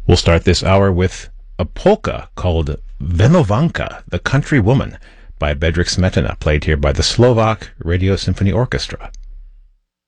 We'll start this hour with a polka called Venovanka, the Country Woman, by Bedřich Smetana, played here by the Slovak Radio Symphony Orchestra.